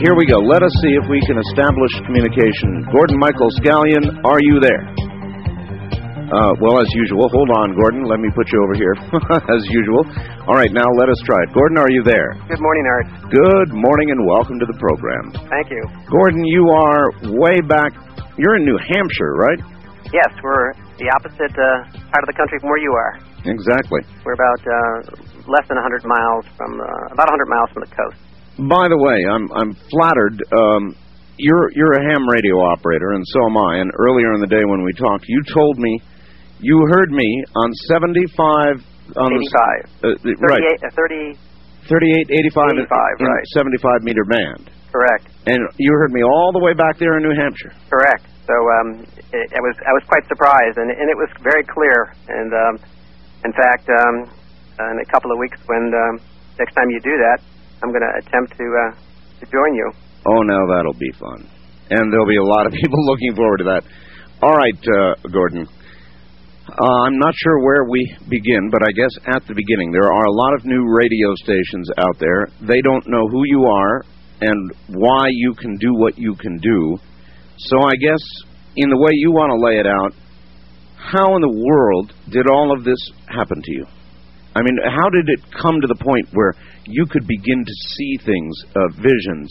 here we go. Let us see if we can establish communication. Gordon Michael Scallion, are you there? Well, as usual. Hold on, Gordon. Let me put you over here, as usual. All right, now let us try it. Gordon, are you there? Good morning, Art. Good morning and welcome to the program. Thank you. Gordon, you are way back. You're in New Hampshire, right? Yes, we're the opposite part of the country from where you are. Exactly. We're about less than 100 miles from, about 100 miles from the coast. By the way, I'm flattered. You're a ham radio operator, and so am I. And earlier in the day when we talked, you told me you heard me on 75... 85. Right. 38, 85 in right. 75-meter band. Correct. And you heard me all the way back there in New Hampshire. Correct. So I was quite surprised, and it was very clear. And in fact, in a couple of weeks, when next time you do that, I'm going to attempt to join you. Oh, now that'll be fun, and there'll be a lot of people looking forward to that. All right, Gordon. I'm not sure where we begin, but I guess at the beginning. There are a lot of new radio stations out there. They don't know who you are and why you can do what you can do. So I guess in the way you want to lay it out, how in the world did all of this happen to you? I mean, how did it come to the point where you could begin to see things, visions?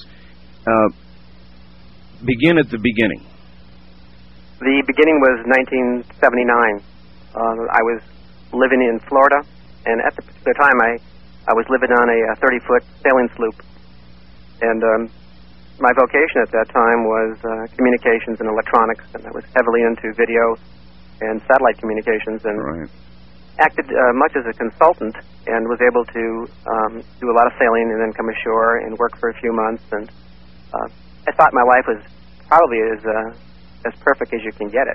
Begin at the beginning. The beginning was 1979. I was living in Florida, and at the particular time, I was living on a 30-foot sailing sloop. And my vocation at that time was communications and electronics, and I was heavily into video and satellite communications, and acted much as a consultant, and was able to do a lot of sailing and then come ashore and work for a few months. And I thought my life was probably as perfect as you can get it.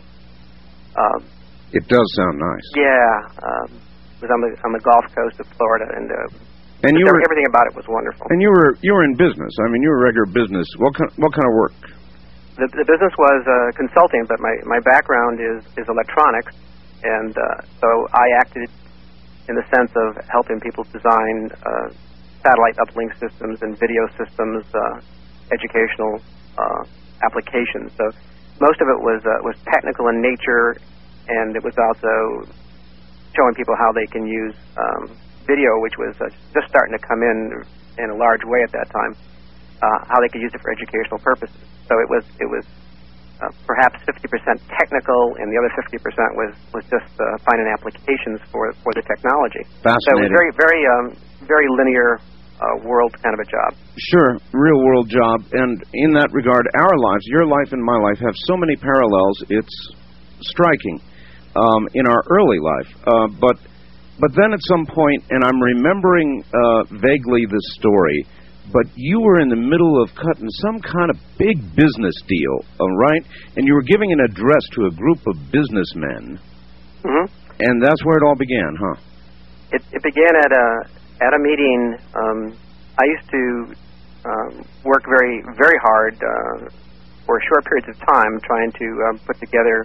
It does sound nice. Yeah, it was on the Gulf Coast of Florida, and everything about it was wonderful. And you were in business. I mean, you were regular business. What kind of work? The business was consulting, but my background is electronics, and so I acted in the sense of helping people design satellite uplink systems and video systems, educational applications. So most of it was technical in nature. And it was also showing people how they can use video, which was just starting to come in a large way at that time, how they could use it for educational purposes. So it was perhaps 50% technical, and the other 50% was just finding applications for the technology. Fascinating. So it was very linear world kind of a job. Sure, real world job. And in that regard, our lives, your life and my life, have so many parallels. It's striking. In our early life, but then at some point, and I'm remembering vaguely this story, but you were in the middle of cutting some kind of big business deal, right? And you were giving an address to a group of businessmen, and that's where it all began, huh? It began at a meeting. I used to work very, very hard for short periods of time, trying to put together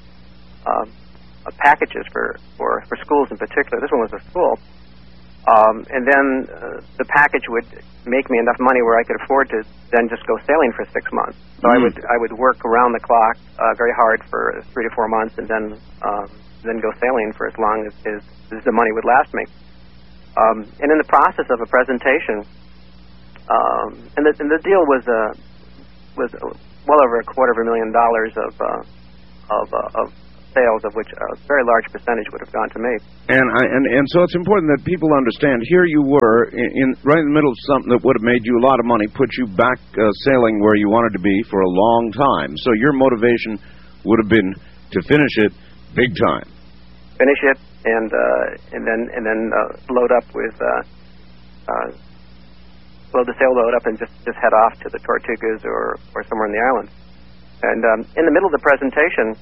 packages for schools in particular. This one was a school. And then the package would make me enough money where I could afford to then just go sailing for 6 months. So I would work around the clock very hard for 3 to 4 months, and then go sailing for as long as the money would last me. And in the process of a presentation, and the deal was well over $250,000 of sales, of which a very large percentage would have gone to me. And so it's important that people understand. Here you were right in the middle of something that would have made you a lot of money, put you back sailing where you wanted to be for a long time. So your motivation would have been to finish it big time. Finish it and then load up with load the sailboat up and just head off to the Tortugas or somewhere in the islands. And in the middle of the presentation,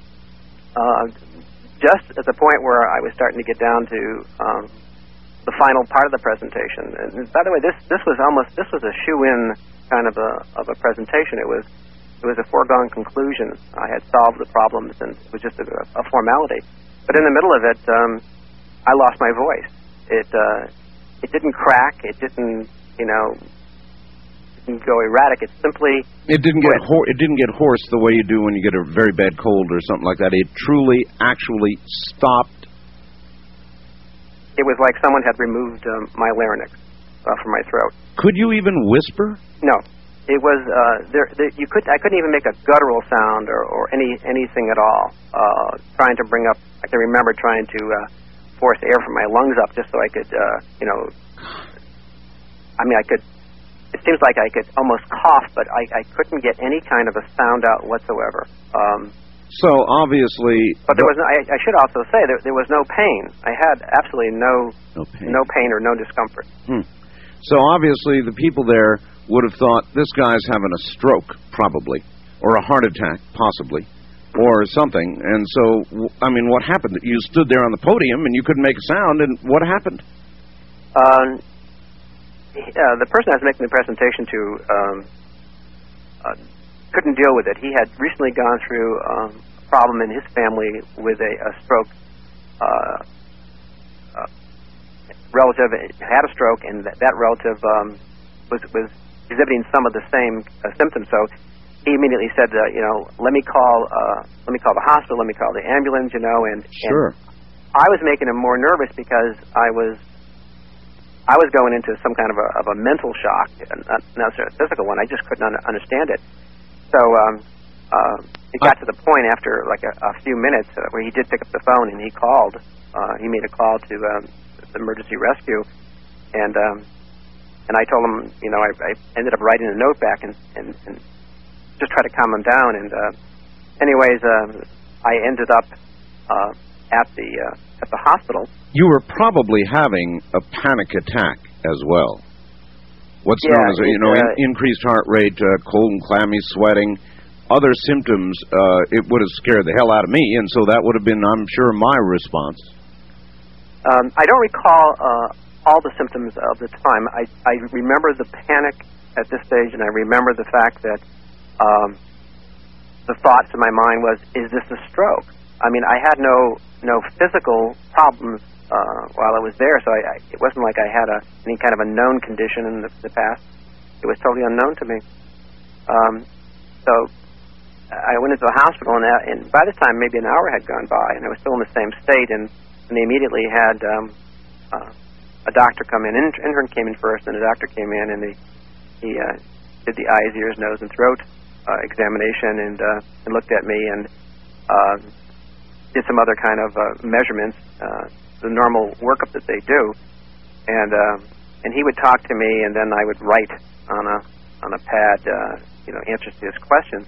just at the point where I was starting to get down to the final part of the presentation. And by the way, this was a shoe-in kind of a presentation. It was a foregone conclusion. I had solved the problems, and it was just a formality. But in the middle of it, I lost my voice. It didn't crack. It didn't didn't go erratic. It simply it didn't get hoarse the way you do when you get a very bad cold or something like that. It truly, actually stopped. It was like someone had removed my larynx from my throat. Could you even whisper? No. It was I couldn't even make a guttural sound or anything at all. Trying to bring up, I can remember trying to force air from my lungs up just so I could, I could. It seems like I could almost cough, but I couldn't get any kind of a sound out whatsoever. So obviously, but there was. I should also say there was no pain. I had absolutely no pain or no discomfort. So obviously, the people there would have thought, this guy's having a stroke, probably, or a heart attack, possibly, or something. And so, I mean, what happened? You stood there on the podium and you couldn't make a sound, and what happened? The person I was making the presentation to couldn't deal with it. He had recently gone through a problem in his family with a stroke. Relative had a stroke, and that relative was exhibiting some of the same symptoms. So he immediately said, let me call the hospital, let me call the ambulance, and sure. And I was making him more nervous because I was going into some kind of a mental shock, not necessarily a physical one. I just couldn't understand it. So it got to the point after like a few minutes where he did pick up the phone and he called. He made a call to the emergency rescue, and I told him, I ended up writing a note back and just try to calm him down. And anyways, I ended up at the hospital. You were probably having a panic attack as well. What's known as increased heart rate, cold and clammy sweating, other symptoms. It would have scared the hell out of me, and so that would have been, I'm sure, my response. I don't recall all the symptoms of the time. I remember the panic at this stage, and I remember the fact that the thoughts in my mind was, is this a stroke? I mean, I had no physical problems while I was there, so it wasn't like I had any kind of a known condition in the past. It was totally unknown to me. So I went into the hospital, and by this time, maybe an hour had gone by, and I was still in the same state, and they immediately had a doctor come in. An intern came in first, and a doctor came in, and he did the eyes, ears, nose, and throat examination, and looked at me and did some other kind of measurements, the normal workup that they do, and he would talk to me, and then I would write on a pad, answers to his questions.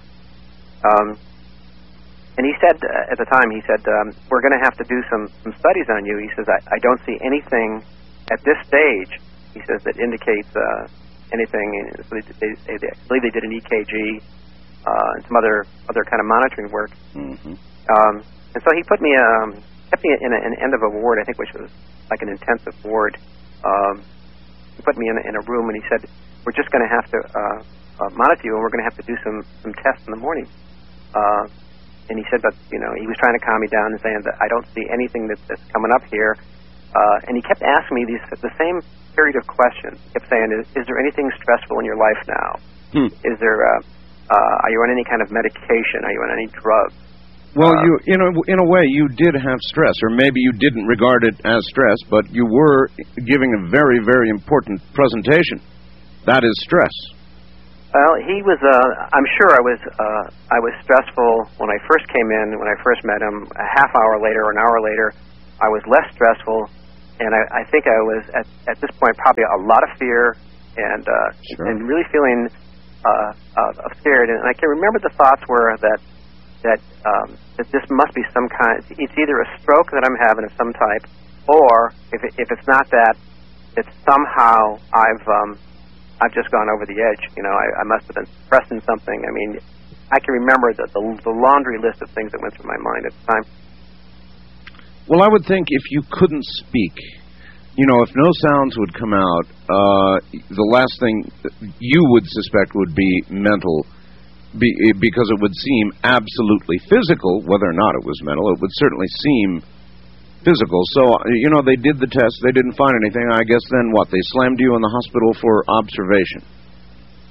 And he said, at the time, we're going to have to do some studies on you. He says, I don't see anything at this stage, he says, that indicates anything. So I believe they did an EKG and some other kind of monitoring work. Mm-hmm. And so he kept me in an end of a ward, I think, which was like an intensive ward. He put me in a room, and he said, we're just going to have to monitor you, and we're going to have to do some tests in the morning. And he said that, he was trying to calm me down and saying that I don't see anything that's coming up here. And he kept asking me the same period of questions. He kept saying, is there anything stressful in your life now? Is there, are you on any kind of medication? Are you on any drugs? Well, in a way, you did have stress, or maybe you didn't regard it as stress, but you were giving a very, very important presentation. That is stress. Well, he was. I'm sure I was stressful when I first came in. When I first met him, a half hour later or an hour later, I was less stressful, and I think I was at this point probably a lot of fear and sure. and really feeling scared. And I can remember the thoughts were that this must be some kind. It's either a stroke that I'm having of some type, or if it's not that, it's somehow I've just gone over the edge. I must have been pressing something. I mean, I can remember the laundry list of things that went through my mind at the time. Well, I would think if you couldn't speak, if no sounds would come out, the last thing you would suspect would be mental, because it would seem absolutely physical. Whether or not it was mental, it would certainly seem physical. So, they did the test. They didn't find anything. I guess then what? They slammed you in the hospital for observation.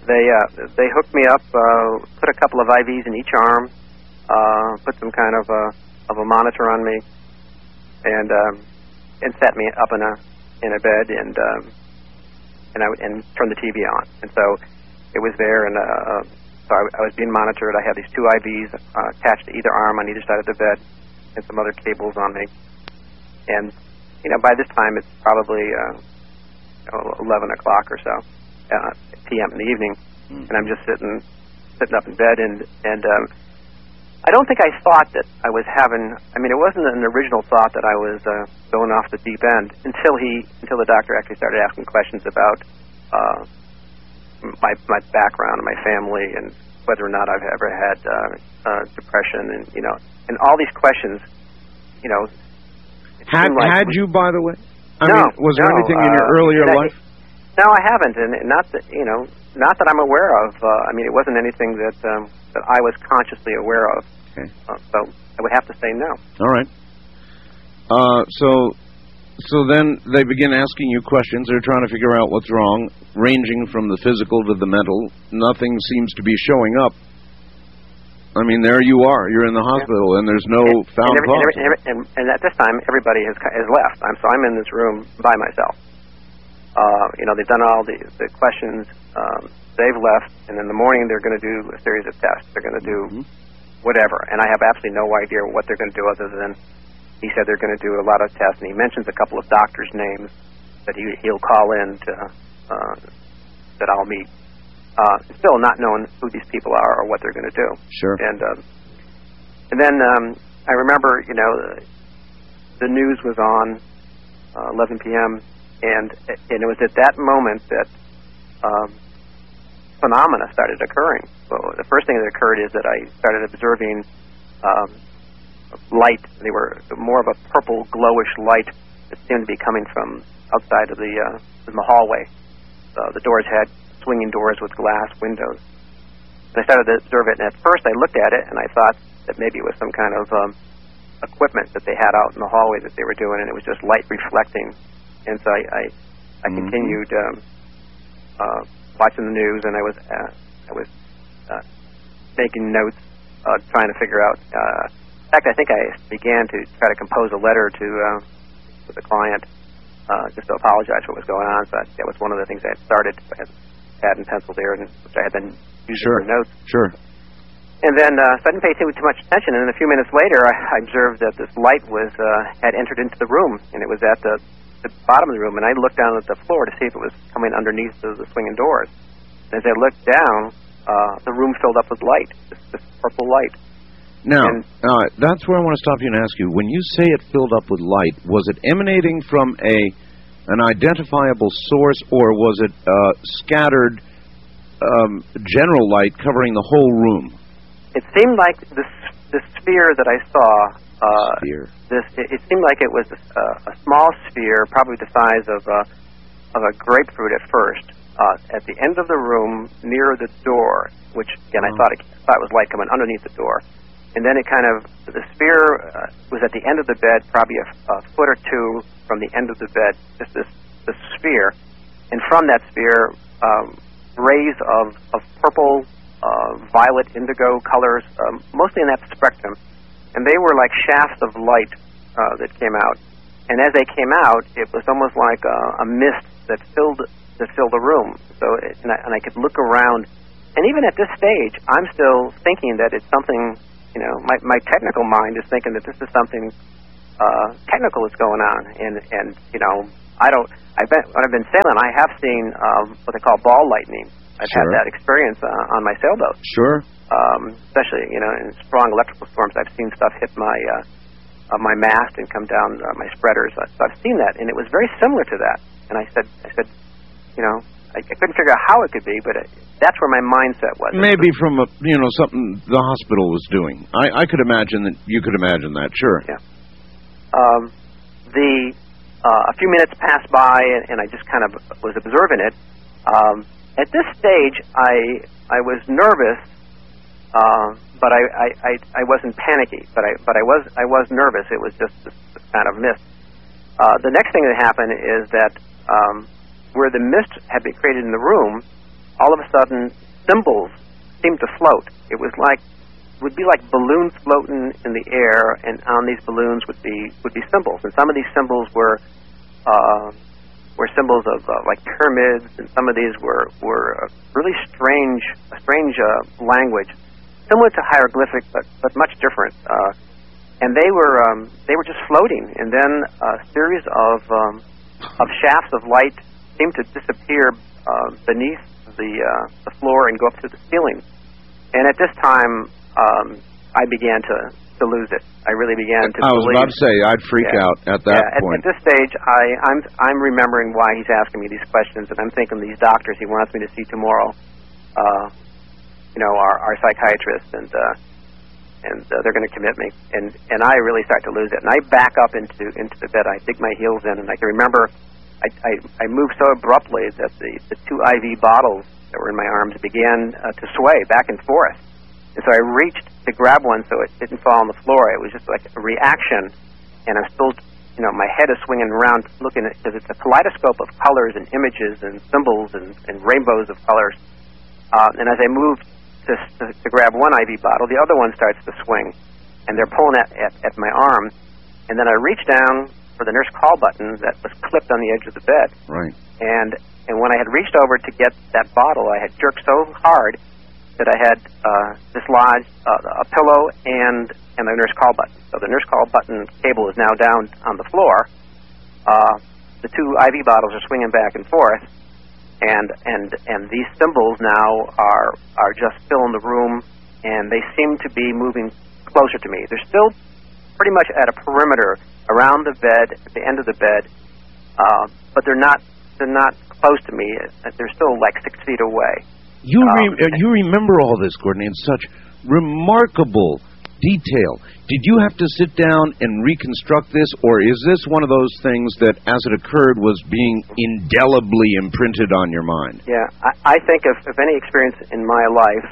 They hooked me up, put a couple of IVs in each arm, put some kind of a monitor on me, and set me up in a bed, and turned the TV on. And so it was there, and so I was being monitored. I had these two IVs attached to either arm on either side of the bed, and some other cables on me. And by this time it's probably 11 o'clock or so p.m. in the evening, and I'm just sitting up in bed, and I don't think I thought that I was having. I mean, it wasn't an original thought that I was going off the deep end until the doctor actually started asking questions about my background and my family, and whether or not I've ever had depression, and all these questions. Had you, by the way? I mean, was there anything in your earlier life? No, I haven't, and not that not that I'm aware of. I mean, it wasn't anything that I was consciously aware of. Okay. So I would have to say no. All right. So then they begin asking you questions. They're trying to figure out what's wrong, ranging from the physical to the mental. Nothing seems to be showing up. I mean, there you are. You're in the hospital, and there's no found cause. And at this time, everybody has left. So I'm in this room by myself. They've done all the questions. They've left, and in the morning they're going to do a series of tests. They're going to do whatever, and I have absolutely no idea what they're going to do other than he said they're going to do a lot of tests, and he mentions a couple of doctors' names that he'll call in to that I'll meet. Still not knowing who these people are or what they're going to do. Sure. And then I remember, the news was on 11 p.m. and it was at that moment that phenomena started occurring. So the first thing that occurred is that I started observing light. They were more of a purple, glowish light that seemed to be coming from outside of the hallway. The doors had swinging doors with glass windows. And I started to observe it, and at first I looked at it, and I thought that maybe it was some kind of equipment that they had out in the hallway that they were doing, and it was just light reflecting. And so I continued watching the news, and I was making notes, trying to figure out. In fact, I think I began to try to compose a letter to the client, just to apologize for what was going on. So that was one of the things I had started. I had in pencil there, and which I had been using for notes. Sure. And then so I didn't pay too much attention. And then a few minutes later, I observed that this light had entered into the room, and it was at the bottom of the room. And I looked down at the floor to see if it was coming underneath the swinging doors. And as I looked down, the room filled up with light, this purple light. Now, that's where I want to stop you and ask you. When you say it filled up with light, was it emanating from an identifiable source, or was it scattered general light covering the whole room? It seemed like the sphere that I saw. Sphere. It seemed like it was a small sphere, probably the size of a grapefruit at first, at the end of the room near the door. Which again, I thought it was light coming underneath the door. And then it the sphere was at the end of the bed, probably a foot or two from the end of the bed, just this sphere. And from that sphere, rays of purple, violet, indigo colors, mostly in that spectrum. And they were like shafts of light that came out. And as they came out, it was almost like a mist that filled the room. So, and I could look around. And even at this stage, I'm still thinking that it's something. My technical mind is thinking that this is something technical that's going on, and when I've been sailing, I have seen what they call ball lightning. I've had that experience on my sailboat. Sure. Especially in strong electrical storms, I've seen stuff hit my mast and come down my spreaders. So I've seen that, and it was very similar to that. And I said, I couldn't figure out how it could be, but that's where my mindset was. Maybe from something the hospital was doing. I could imagine that you could imagine that. Sure. Yeah. A few minutes passed by, and I just kind of was observing it. At this stage, I was nervous, but I wasn't panicky. But I was nervous. It was just this kind of mist. The next thing that happened is that where the mist had been created in the room, all of a sudden symbols seemed to float. It would be like balloons floating in the air, and on these balloons would be symbols. And some of these symbols were symbols of like pyramids, and some of these were really strange language, similar to hieroglyphic, but much different. And they were just floating, and then a series of shafts of light seemed to disappear beneath the floor and go up to the ceiling. And at this time, I began to lose it. I really began to. I was about to say I'd freak out at that point. At this stage, I'm remembering why he's asking me these questions, and I'm thinking these doctors he wants me to see tomorrow, are psychiatrists, and they're going to commit me, and I really start to lose it, and I back up into the bed. I dig my heels in, and I can remember I moved so abruptly that the two IV bottles that were in my arms began to sway back and forth. And so I reached to grab one so it didn't fall on the floor. It was just like a reaction, and I'm still, my head is swinging around looking at, because it's a kaleidoscope of colors and images and symbols and rainbows of colors. And as I moved to grab one IV bottle, the other one starts to swing, and they're pulling at my arm. And then I reach down for the nurse call button that was clipped on the edge of the bed. Right. And when I had reached over to get that bottle, I had jerked so hard that I had dislodged a pillow and the nurse call button. So the nurse call button cable is now down on the floor. The two IV bottles are swinging back and forth, and these symbols now are just filling the room, and they seem to be moving closer to me. They're still pretty much at a perimeter around the bed, at the end of the bed, but they're not close to me. They're still like 6 feet away. You remember all this, Gordon, in such remarkable detail. Did you have to sit down and reconstruct this, or is this one of those things that, as it occurred, was being indelibly imprinted on your mind? Yeah, I think of any experience in my life,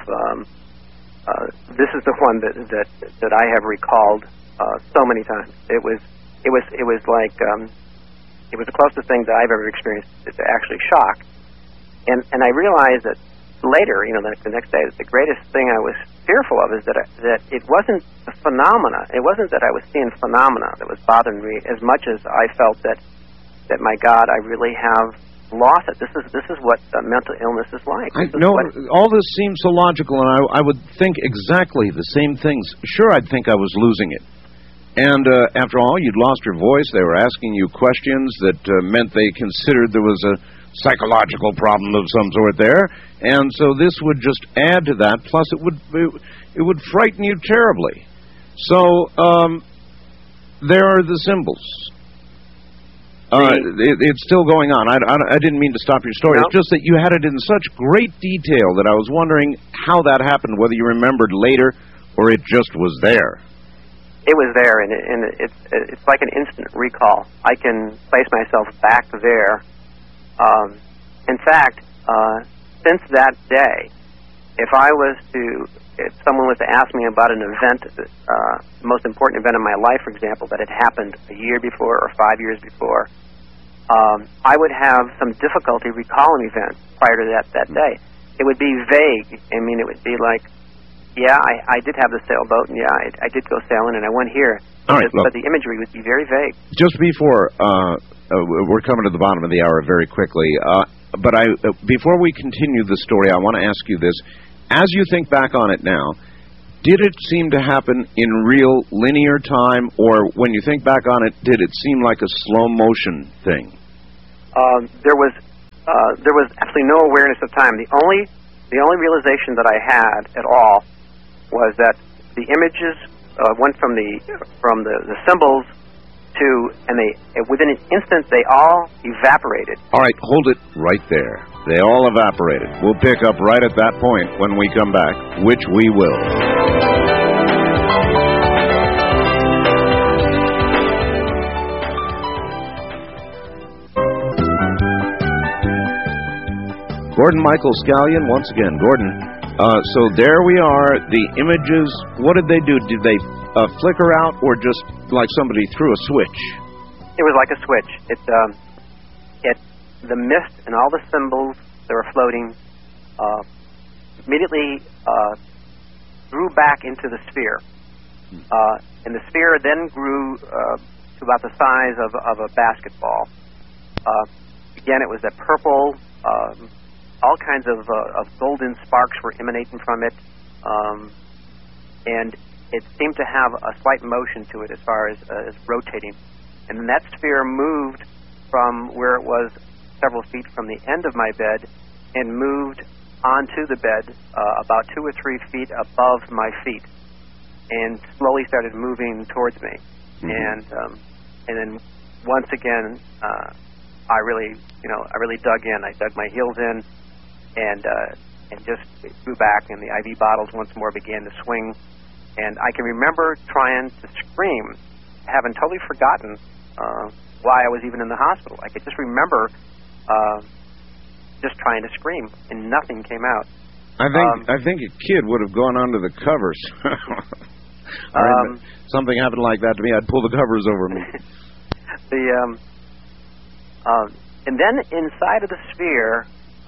this is the one that I have recalled so many times. It was like it was the closest thing that I've ever experienced to actually shock, and I realized that later, the next day, the greatest thing I was fearful of is that it wasn't the phenomena. It wasn't that I was seeing phenomena that was bothering me as much as I felt that my God, I really have lost it. This is what mental illness is like. All this seems so logical, and I would think exactly the same things. Sure, I'd think I was losing it. And after all, you'd lost your voice. They were asking you questions that meant they considered there was a psychological problem of some sort there, and so this would just add to that. Plus, it would frighten you terribly. So there are the symbols. It's still going on. I didn't mean to stop your story. No. It's just that you had it in such great detail that I was wondering how that happened. Whether you remembered later or it just was there. It was there, and it's like an instant recall. I can place myself back there. In fact, since that day, if someone was to ask me about an event, the most important event in my life, for example, that had happened a year before or 5 years before, I would have some difficulty recalling events prior to that day. It would be vague. I mean, it would be like, yeah, I did have the sailboat, and yeah, I did go sailing, and I went here. All right, but the imagery would be very vague. Just before, we're coming to the bottom of the hour very quickly, but before we continue the story, I want to ask you this. As you think back on it now, did it seem to happen in real linear time, or when you think back on it, did it seem like a slow-motion thing? There was absolutely no awareness of time. The only realization that I had at all was that the images went from the symbols and within an instant they all evaporated. All right, hold it right there. They all evaporated. We'll pick up right at that point when we come back, which we will. Gordon Michael Scallion, once again. Gordon, so there we are. The images, what did they do? Did they flicker out, or just like somebody threw a switch? It was like a switch. The mist and all the symbols that were floating immediately grew back into the sphere. And the sphere then grew to about the size of a basketball. Again, it was a purple. All kinds of golden sparks were emanating from it, and it seemed to have a slight motion to it as far as rotating. And then that sphere moved from where it was several feet from the end of my bed and moved onto the bed about 2 or 3 feet above my feet, and slowly started moving towards me. Mm-hmm. And then once again, I really dug in. I dug my heels in, and just grew back. And the IV bottles once more began to swing. And I can remember trying to scream, having totally forgotten why I was even in the hospital. I could just remember just trying to scream, and nothing came out. I think a kid would have gone onto the covers. Something happened like that to me. I'd pull the covers over me. And then inside of the sphere,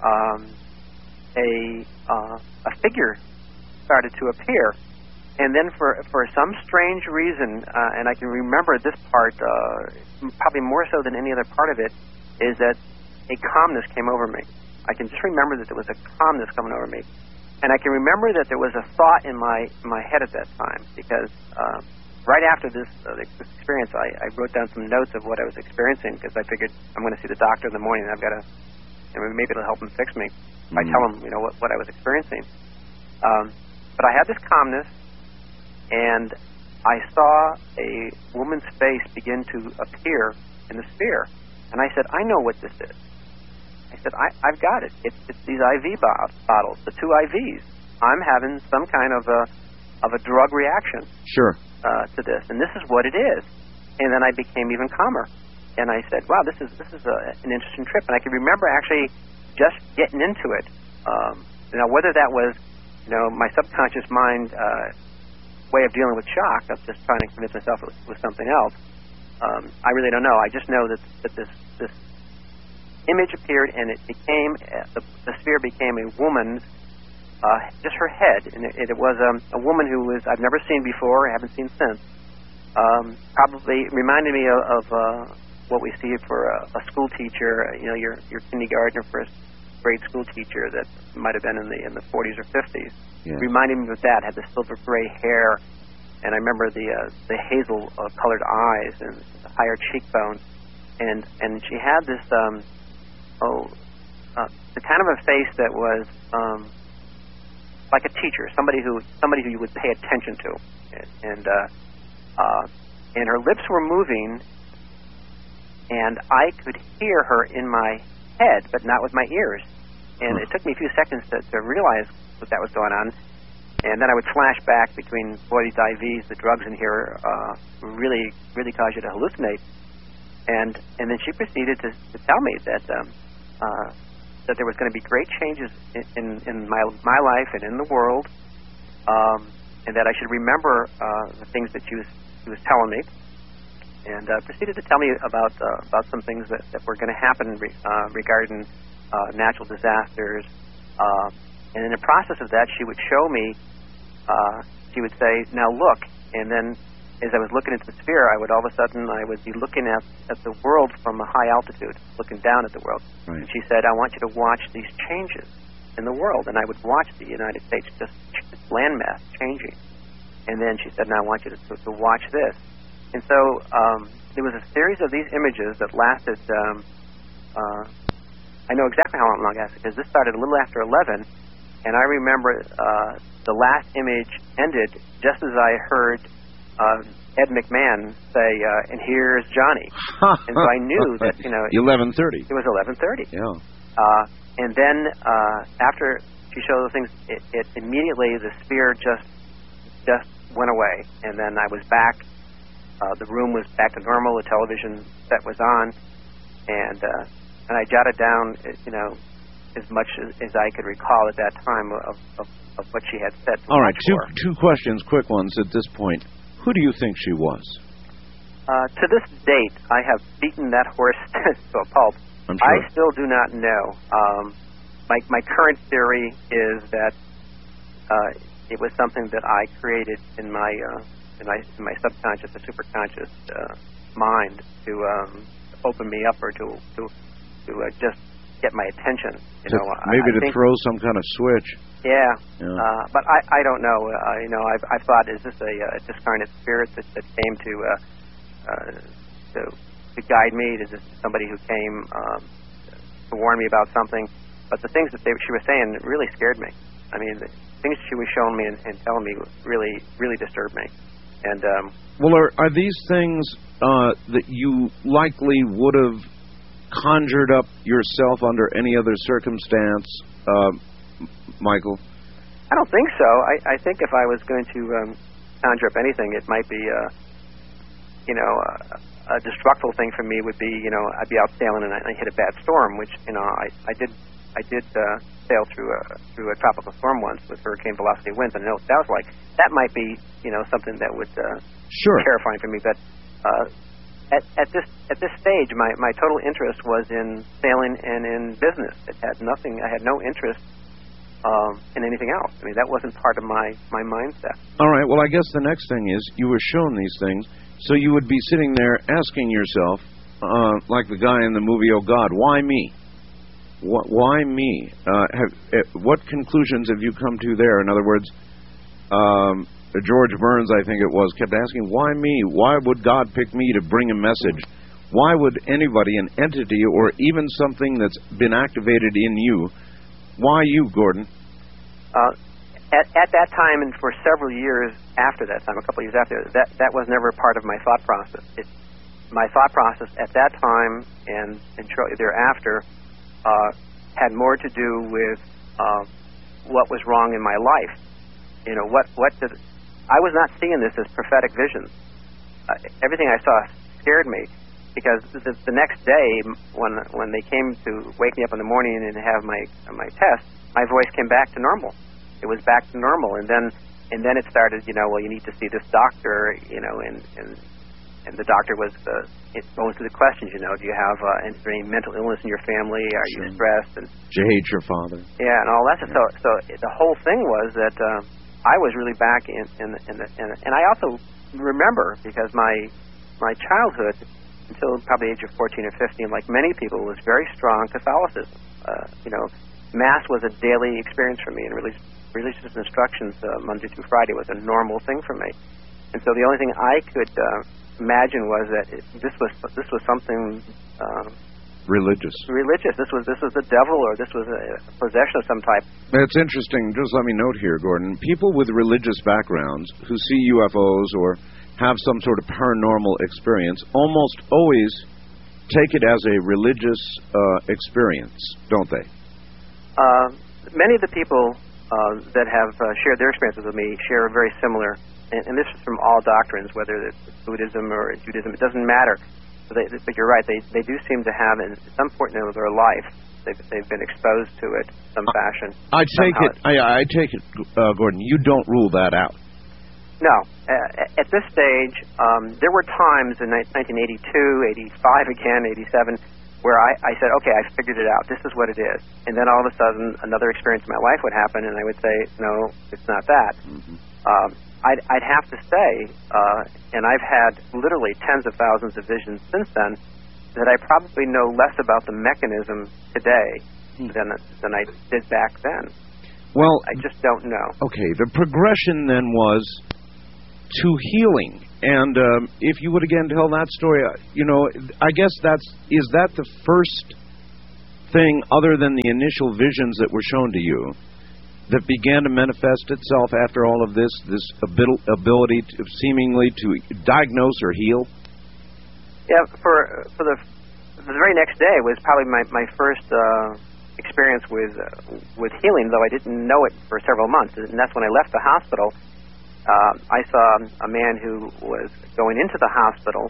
a figure started to appear. And then for some strange reason, and I can remember this part probably more so than any other part of it, is that a calmness came over me. I can just remember that there was a calmness coming over me. And I can remember that there was a thought in my head at that time, because right after this experience, I wrote down some notes of what I was experiencing, because I figured I'm going to see the doctor in the morning, and I've got to, maybe it'll help him fix me. If I tell him, what I was experiencing. But I had this calmness, and I saw a woman's face begin to appear in the sphere. And I said, I know what this is. I said, I've got it. It's these IV bottles, the 2 IVs. I'm having some kind of a drug reaction. Sure. To this, and this is what it is. And then I became even calmer. And I said, wow, this is an interesting trip. And I can remember actually just getting into it. Now, whether that was, my subconscious mind way of dealing with shock, of just trying to convince myself it was something else, I really don't know. I just know that this image appeared, and it became the sphere became a woman's, just her head, and it was a woman who I've never seen before, haven't seen since. Probably reminded me of what we see for a school teacher, your kindergarten or first grade school teacher that might have been in the 40s or 50s. Yeah. Reminded me of that. Had the silver gray hair, and I remember the hazel colored eyes and the higher cheekbones, and she had this the kind of a face that was like a teacher, somebody who you would pay attention to, and her lips were moving, and I could hear her in my head, but not with my ears. And it took me a few seconds to realize that was going on. And then I would flash back between, boy, these IVs, the drugs in here really cause you to hallucinate. And then she proceeded to tell me that there was going to be great changes in my life and in the world, and that I should remember the things that she was telling me, and proceeded to tell me about some things that were going to happen regarding natural disasters. And in the process of that, she would show me. She would say, "Now look," and then as I was looking into the sphere, I would be looking at the world from a high altitude, looking down at the world. Right. And she said, "I want you to watch these changes in the world." And I would watch the United States, just landmass changing. And then she said, "Now I want you to watch this." And so there was a series of these images that lasted, I know exactly how long it lasted, because this started a little after 11. And I remember the last image ended just as I heard Ed McMahon say, "And here's Johnny." And so I knew that 11:30. It was 11:30. Yeah. And then after she showed those things, it immediately the sphere just went away, and then I was back. The room was back to normal. The television set was on, and I jotted down as much as I could recall at that time of what she had said. All right, two questions, quick ones at this point. Who do you think she was? To this date, I have beaten that horse to a pulp. I'm sure. I still do not know. my current theory is that it was something that I created in my subconscious or superconscious mind to open me up or to just get my attention. Maybe to throw some kind of switch. Yeah. But I don't know. I've thought, is this a discarnate spirit that came to guide me? Is this somebody who came to warn me about something? But the things that she was saying really scared me. I mean, the things she was showing me and telling me really, really disturbed me. And well, are these things that you likely would have conjured up yourself under any other circumstance, Michael? I don't think so. I think if I was going to conjure up anything, it might be, a destructive thing for me would be, I'd be out sailing and I hit a bad storm, which, I did sail through a tropical storm once with hurricane velocity winds, and I know what that was like. That might be, something that would sure. be terrifying for me. But at this stage, my total interest was in sailing and in business. It had nothing. I had no interest in anything else. I mean, that wasn't part of my mindset. All right. Well, I guess the next thing is you were shown these things, so you would be sitting there asking yourself, like the guy in the movie Oh God, why me? Why me? What conclusions have you come to there? In other words, George Burns, I think it was, kept asking, why me? Why would God pick me to bring a message? Why would anybody, an entity, or even something that's been activated in you, why you, Gordon? At that time, and for several years after that time, a couple of years after, that was never part of my thought process. My thought process at that time and shortly thereafter had more to do with what was wrong in my life. I was not seeing this as prophetic visions. Everything I saw scared me, because the next day when they came to wake me up in the morning and have my test, my voice came back to normal. It was back to normal, and then it started. Well, you need to see this doctor. And the doctor was going through the questions. Do you have any mental illness in your family? Are you stressed? And do you hate your father? Yeah, and all that. So the whole thing was that I was really back in the and I also remember, because my childhood until probably the age of 14 or 15, like many people, was very strong Catholicism. Mass was a daily experience for me, and religious instructions Monday through Friday was a normal thing for me. And so the only thing I could imagine was that this was something religious. This was the devil, or this was a possession of some type. It's interesting. Just let me note here, Gordon. People with religious backgrounds who see UFOs or have some sort of paranormal experience almost always take it as a religious experience, don't they? Many of the people that have shared their experiences with me share a very similar, and this is from all doctrines, whether it's Buddhism or Judaism, it doesn't matter. But you're right, they do seem to have, in some point in their life, they've been exposed to it in some fashion. I take it, Gordon, you don't rule that out. No. At this stage, there were times in 1982, 85 again, 87, where I said, okay, I figured it out. This is what it is. And then all of a sudden, another experience in my life would happen, and I would say, no, it's not that. Mm-hmm. I'd have to say, and I've had literally tens of thousands of visions since then, that I probably know less about the mechanism today than I did back then. Well, I just don't know. Okay, the progression then was to healing. And if you would again tell that story, I guess is that the first thing, other than the initial visions that were shown to you, that began to manifest itself after all of this ability seemingly to diagnose or heal? Yeah, for the very next day was probably my first experience with healing, though I didn't know it for several months. And that's when I left the hospital. I saw a man who was going into the hospital,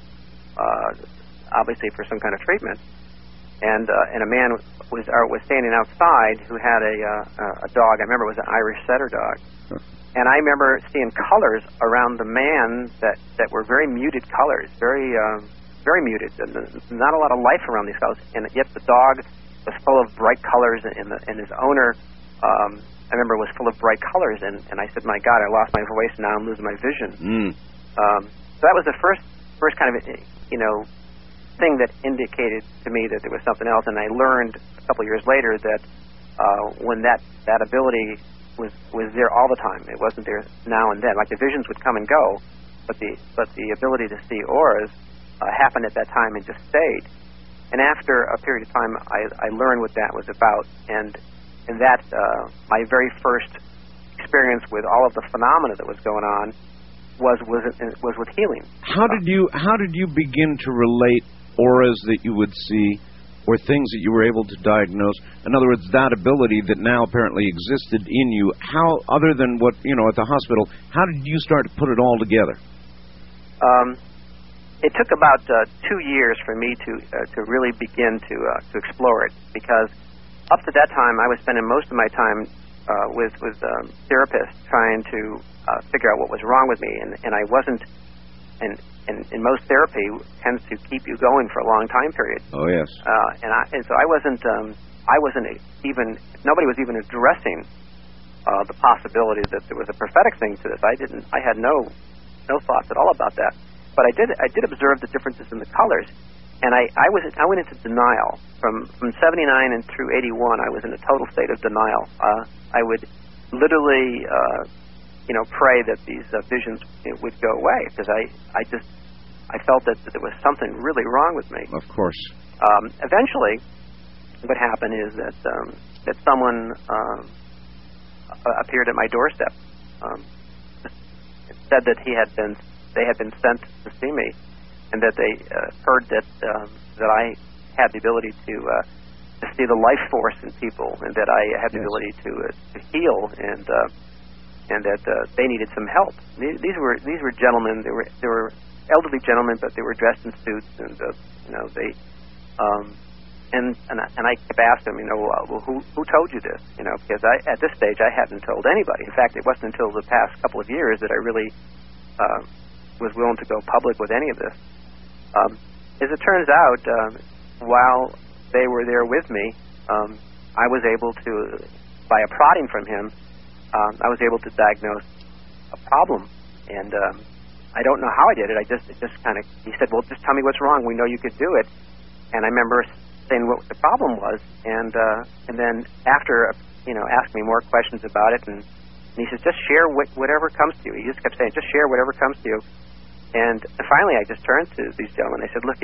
obviously for some kind of treatment, and a man was standing outside who had a dog. I remember it was an Irish setter dog, and I remember seeing colors around the man that were very muted colors, very muted, and not a lot of life around these colors. And yet the dog was full of bright colors, and his owner, I remember, was full of bright colors, and I said, my God, I lost my voice, and now I'm losing my vision. So that was the first kind of, thing that indicated to me that there was something else, and I learned a couple of years later that when that ability was there all the time. It wasn't there now and then. Like the visions would come and go, but the ability to see auras happened at that time and just stayed. And after a period of time, I learned what that was about, and that my very first experience with all of the phenomena that was going on was with healing. How did you begin to relate auras that you would see, or things that you were able to diagnose? In other words, that ability that now apparently existed in you, how, other than what, at the hospital, how did you start to put it all together? It took about 2 years for me to really begin to explore it, because up to that time I was spending most of my time with therapists trying to figure out what was wrong with me, and I wasn't, and most therapy tends to keep you going for a long time period. Oh yes. And so I wasn't even, nobody was even addressing the possibility that there was a prophetic thing to this. I had no thoughts at all about that. But I did observe the differences in the colors, and I went into denial from 79 and through 81. I was in a total state of denial. I would literally pray that these visions would go away, because I felt that there was something really wrong with me. Of course. Eventually, what happened is that someone appeared at my doorstep. Said that they had been sent to see me, and that they heard that I had the ability to see the life force in people, and that I had the ability to heal, and that they needed some help. These were gentlemen. They were elderly gentlemen, but they were dressed in suits, and they and I kept asking them, well, who told you this? Because at this stage I hadn't told anybody. In fact, it wasn't until the past couple of years that I really was willing to go public with any of this. As it turns out, while they were there with me, I was able to, by a prodding from him, I was able to diagnose a problem. And I don't know how I did it. He said, well, just tell me what's wrong. We know you could do it. And I remember saying what the problem was, and then after asking me more questions about it, and he says, just share whatever comes to you. He just kept saying, just share whatever comes to you. And finally, I just turned to these gentlemen. I said,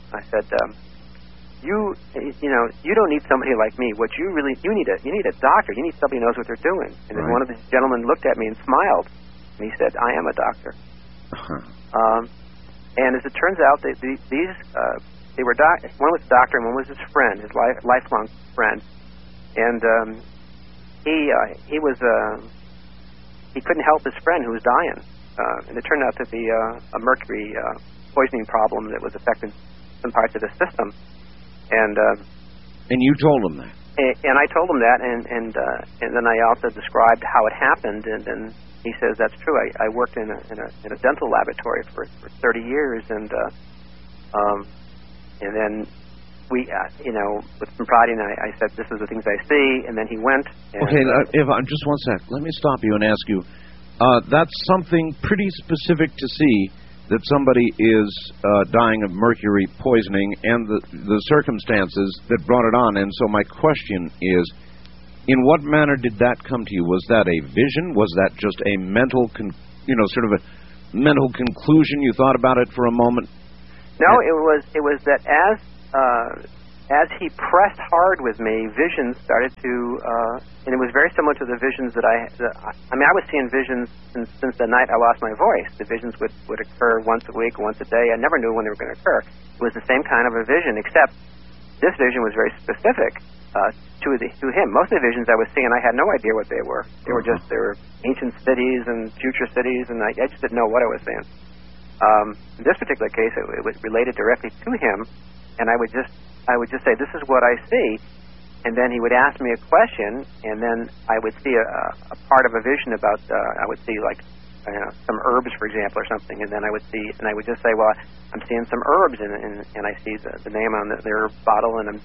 you don't need somebody like me. What you need a doctor. You need somebody who knows what they're doing. And then one of these gentlemen looked at me and smiled, and he said, I am a doctor. And as it turns out, they were one was a doctor and one was his friend, his lifelong friend, and he couldn't help his friend who was dying, and it turned out to be a mercury poisoning problem that was affecting some parts of the system, and you told him that, and I told him that, and then I also described how it happened, and then he says, that's true. I worked in a dental laboratory for 30 years, and then we, with some prodding, I said, this is the things I see, and then he went. And, okay, just one sec. Let me stop you and ask you. That's something pretty specific to see, that somebody is dying of mercury poisoning and the circumstances that brought it on. And so my question is, in what manner did that come to you? Was that a vision? Was that just a mental, sort of a mental conclusion? You thought about it for a moment? No, it was that as he pressed hard with me, visions started to, and it was very similar to the visions that I was seeing visions since the night I lost my voice. The visions would occur once a week, once a day. I never knew when they were going to occur. It was the same kind of a vision, except this vision was very specific to him. Most of the visions I was seeing, I had no idea what they were. They were ancient cities and future cities, and I just didn't know what I was seeing. In this particular case, it was related directly to him, and I would just say, this is what I see, and then he would ask me a question, and then I would see a part of a vision about, I would see like some herbs, for example, or something, and then I would just say, well, I'm seeing some herbs, and I see the name on the herb bottle, and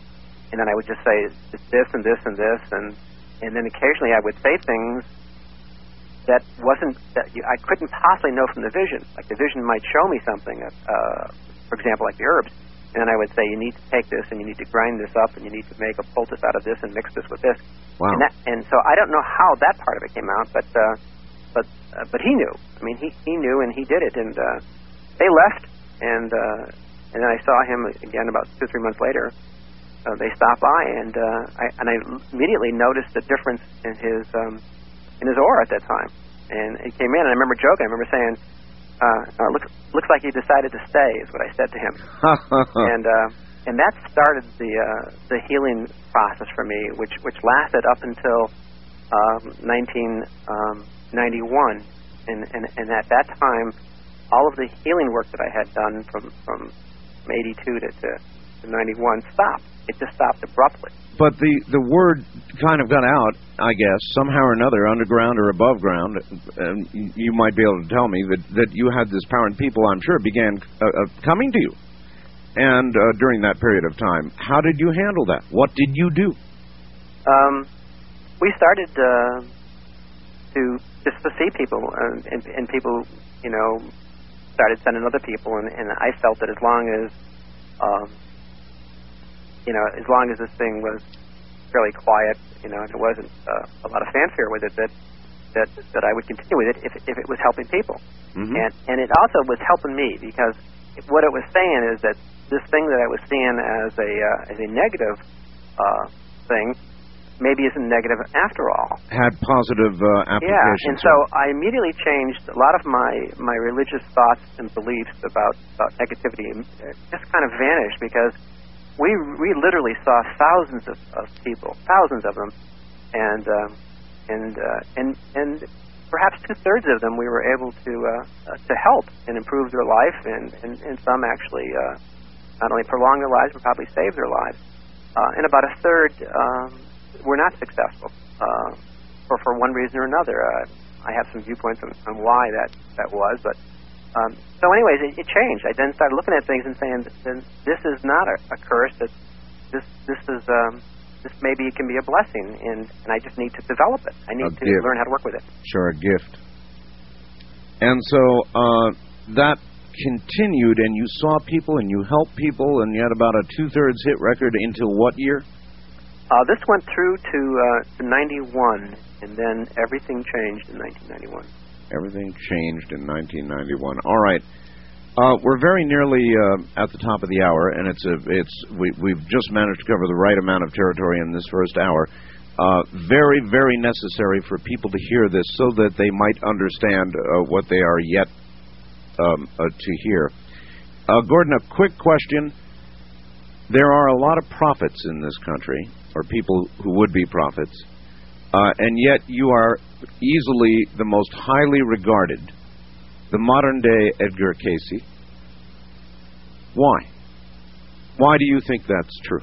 and then I would just say it's this and this and this, and then occasionally I would say things that I couldn't possibly know from the vision. Like the vision might show me something, for example, like the herbs, and then I would say you need to take this and you need to grind this up and you need to make a poultice out of this and mix this with this. Wow. And so I don't know how that part of it came out, but he knew. I mean, he knew and he did it, and they left, and then I saw him again about 2 or 3 months later. They stopped by, and I immediately noticed the difference in his aura at that time. And he came in, and I remember joking. I remember saying, "Looks like he decided to stay," is what I said to him. And that started the healing process for me, which lasted up until 1991. And at that time, all of the healing work that I had done from 82 to 91 stopped. It just stopped abruptly. But the word kind of got out, I guess, somehow or another, underground or above ground. You might be able to tell me that you had this power, and people, I'm sure, began coming to you. And during that period of time, how did you handle that? What did you do? We started to see people, and people, started sending other people, and I felt that as long as this thing was fairly quiet, and there wasn't a lot of fanfare with it, that I would continue with it if it was helping people. Mm-hmm. And it also was helping me, because what it was saying is that this thing that I was seeing as a negative thing maybe isn't negative after all. Had positive applications. Yeah, and so I immediately changed a lot of my religious thoughts and beliefs about negativity. It just kind of vanished, because we literally saw thousands of people, thousands of them, and perhaps 2/3 of them we were able to help and improve their life, and some actually not only prolong their lives but probably save their lives. And about 1/3 were not successful for one reason or another. I have some viewpoints on why that was, but so anyways, it changed. I then started looking at things and saying, this is not a curse. That this maybe it can be a blessing, and I just need to develop it. I need to learn how to work with it. Sure, a gift. And so that continued, and you saw people, and you helped people, and you had about a 2/3 hit record until what year? This went through to 91, and then everything changed in 1991. Everything changed in 1991. All right. We're very nearly at the top of the hour, and we've just managed to cover the right amount of territory in this first hour. Very, very necessary for people to hear this so that they might understand what they are yet to hear. Gordon, a quick question. There are a lot of prophets in this country, or people who would be prophets, and yet you are easily the most highly regarded, the modern-day Edgar Cayce. Why? Why do you think that's true?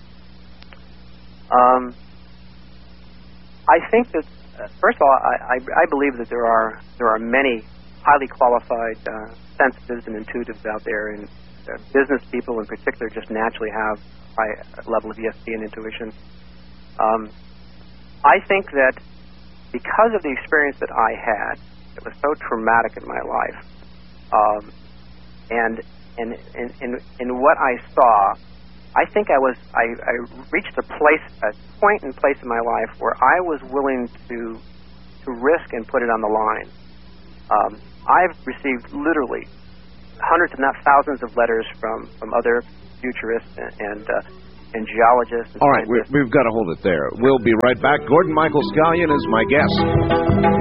I think that, first of all, I believe that there are many highly qualified sensitives and intuitives out there, and business people in particular just naturally have a high level of ESP and intuition. I think that because of the experience that I had, it was so traumatic in my life, and what I saw, I think I reached a point in place in my life where I was willing to risk and put it on the line. I've received literally hundreds, if not thousands, of letters from other futurists and geologists. And all right, we've got to hold it there. We'll be right back. Gordon Michael Scallion is my guest.